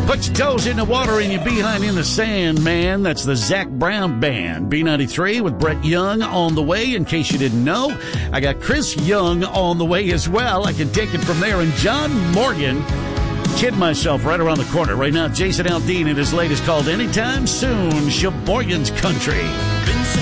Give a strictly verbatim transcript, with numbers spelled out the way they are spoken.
Put your toes in the water and your behind in the sand, man. That's the Zac Brown Band. B ninety-three with Brett Young on the way. In case you didn't know, I got Chris Young on the way as well. I can take it from there. And John Morgan, kid myself, right around the corner. Right now, Jason Aldean in his latest called Anytime Soon, Sheboygan's Country.